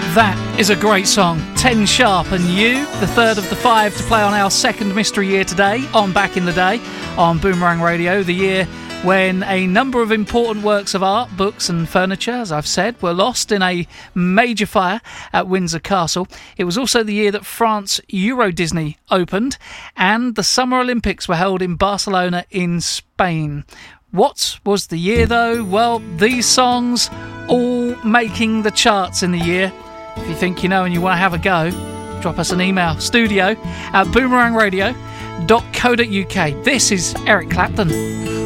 That is a great song. 10 Sharp and You, the third of the 5 to play on our second mystery year today on Back in the Day on Boomerang Radio, the year when a number of important works of art, books and furniture, as I've said, were lost in a major fire at Windsor Castle. It was also the year that France Euro Disney opened and the Summer Olympics were held in Barcelona in Spain. What was the year though? Well, these songs all making the charts in the year. If you think you know and you want to have a go, drop us an email, studio@boomerangradio.co.uk. This is Eric Clapton.